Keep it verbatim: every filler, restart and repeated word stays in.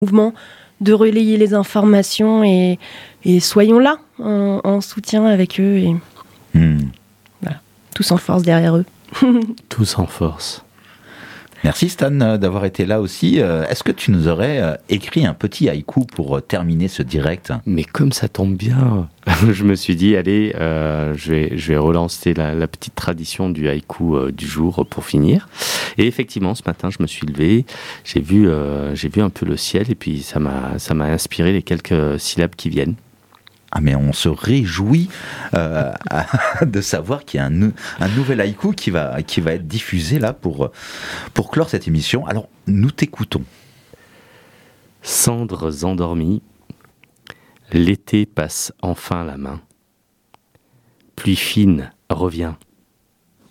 mouvement de relayer les informations et, et soyons là en, en soutien avec eux et mmh. voilà, tous en force derrière eux. Tous en force. Merci Stan d'avoir été là aussi. Est-ce que tu nous aurais écrit un petit haïku pour terminer ce direct ? Mais comme ça tombe bien, je me suis dit, allez, euh, je, vais, je vais relancer la, la petite tradition du haïku euh, du jour pour finir. Et effectivement, ce matin, je me suis levé, j'ai vu, euh, j'ai vu un peu le ciel et puis ça m'a, ça m'a inspiré les quelques syllabes qui viennent. Ah mais on se réjouit euh, de savoir qu'il y a un, un nouvel haïku qui va, qui va être diffusé là pour, pour clore cette émission. Alors, nous t'écoutons. Cendres endormies, l'été passe enfin la main. Pluie fine, reviens.